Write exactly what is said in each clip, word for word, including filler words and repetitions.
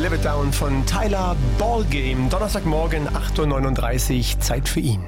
Live It Down von Tyler Ballgame. Donnerstagmorgen acht Uhr neununddreißig, Zeit für ihn.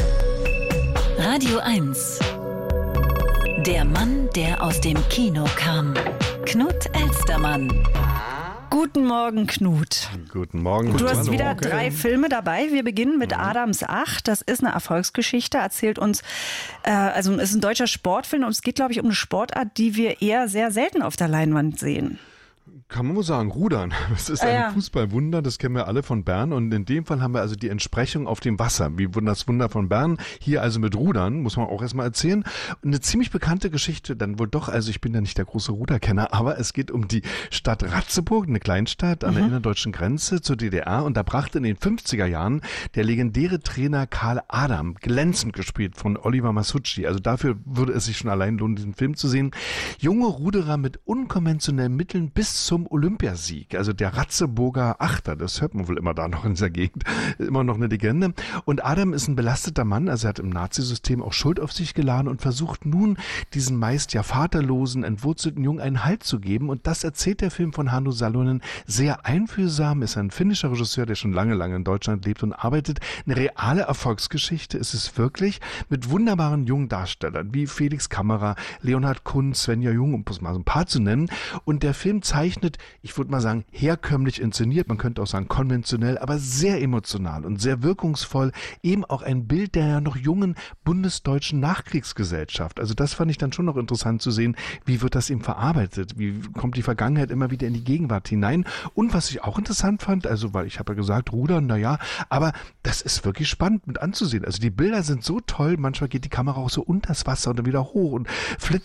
Radio eins. Der Mann, der aus dem Kino kam. Knut Elstermann. Guten Morgen, Knut. Guten Morgen. Du hast Hallo. wieder Okay. drei Filme dabei. Wir beginnen mit Adams Acht. Das ist eine Erfolgsgeschichte. Erzählt uns, äh, also es ist ein deutscher Sportfilm und es geht, glaube ich, um eine Sportart, die wir eher sehr selten auf der Leinwand sehen. Kann man wohl sagen, Rudern. Das ist Ah, ein ja. Fußballwunder, das kennen wir alle von Bern. Und in dem Fall haben wir also die Entsprechung auf dem Wasser, wie das Wunder von Bern. Hier also mit Rudern, muss man auch erstmal erzählen. Und eine ziemlich bekannte Geschichte, dann wohl doch, also ich bin ja nicht der große Ruderkenner, aber es geht um die Stadt Ratzeburg, eine Kleinstadt an der innerdeutschen Grenze zur D D R. Und da brachte in den fünfziger Jahren der legendäre Trainer Karl Adam, glänzend gespielt von Oliver Masucci. Also dafür würde es sich schon allein lohnen, diesen Film zu sehen. Junge Ruderer mit unkonventionellen Mitteln bis zum Olympiasieg. Also der Ratzeburger Achter, das hört man wohl immer da noch in dieser Gegend, immer noch eine Legende. Und Adam ist ein belasteter Mann, also er hat im Nazisystem auch Schuld auf sich geladen und versucht nun, diesen meist ja vaterlosen, entwurzelten Jungen einen Halt zu geben. Und das erzählt der Film von Hannu Salonen sehr einfühlsam, ist ein finnischer Regisseur, der schon lange, lange in Deutschland lebt und arbeitet. Eine reale Erfolgsgeschichte ist es wirklich, mit wunderbaren jungen Darstellern, wie Felix Kammerer, Leonhard Kunz, Svenja Jung, um es mal so ein paar zu nennen. Und der Film zeichnet, ich würde mal sagen, herkömmlich inszeniert, man könnte auch sagen konventionell, aber sehr emotional und sehr wirkungsvoll, eben auch ein Bild der ja noch jungen bundesdeutschen Nachkriegsgesellschaft. Also das fand ich dann schon noch interessant zu sehen, wie wird das eben verarbeitet, wie kommt die Vergangenheit immer wieder in die Gegenwart hinein. Und was ich auch interessant fand, also weil ich habe ja gesagt, Rudern, naja, aber das ist wirklich spannend mit anzusehen. Also die Bilder sind so toll, manchmal geht die Kamera auch so unters Wasser und dann wieder hoch und flitzt